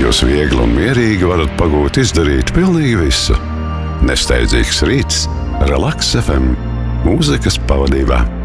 jūs viegli un mierīgi varat pagūt izdarīt pilnīgi visu. Nesteidzīgs rīts, Relaks FM, mūzikas pavadībā.